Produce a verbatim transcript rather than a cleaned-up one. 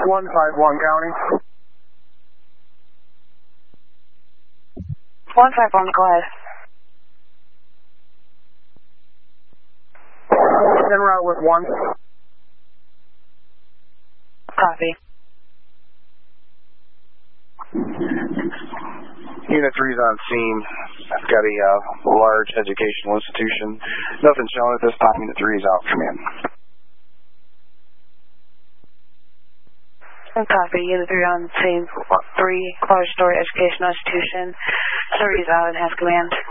one five one county. one five one, go ahead. En route with one. Copy. Unit three's on scene. I've got a uh, large educational institution. Nothing shown at this time. Unit three's out. Come in. Copy. Unit three on scene. three, large story educational institution. Three is out and has command.